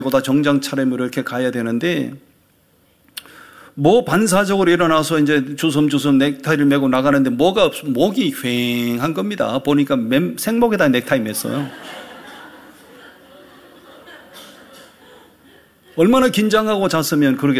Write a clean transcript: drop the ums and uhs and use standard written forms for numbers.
보다 정장 차림으로 이렇게 가야 되는데 뭐 반사적으로 일어나서 이제 주섬주섬 넥타이를 메고 나가는데 뭐가 목이 휑한 겁니다. 보니까 생목에다 넥타이 맸어요. 얼마나 긴장하고 잤으면 그러겠어요.